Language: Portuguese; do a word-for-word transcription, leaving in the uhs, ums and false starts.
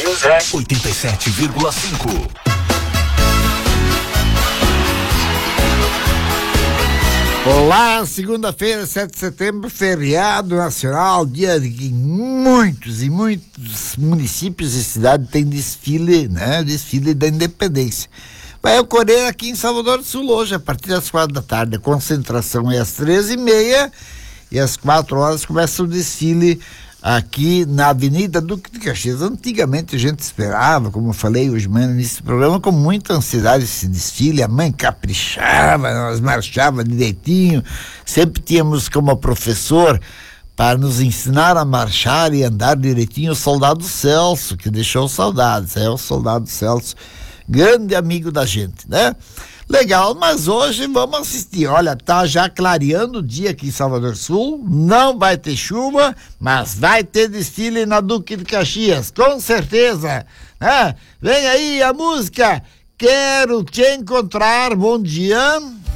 oitenta e sete vírgula cinco. Olá, segunda-feira, sete de setembro, feriado nacional, dia de que muitos e muitos municípios e cidades têm desfile, né? Desfile da independência. Vai ocorrer aqui em Salvador do Sul hoje, a partir das quatro da tarde. A concentração é às treze e meia e às quatro horas começa o desfile aqui na Avenida Duque de Caxias. Antigamente a gente esperava, como eu falei hoje mesmo nesse programa, com muita ansiedade esse desfile. A mãe caprichava, nós marchava direitinho, sempre tínhamos como professor para nos ensinar a marchar e andar direitinho o soldado Celso, que deixou saudades. É o soldado Celso, grande amigo da gente, né? Legal, mas hoje vamos assistir. Olha, tá já clareando o dia aqui em Salvador Sul, não vai ter chuva, mas vai ter desfile na Duque de Caxias, com certeza, né? Vem aí a música Quero Te Encontrar. Bom dia.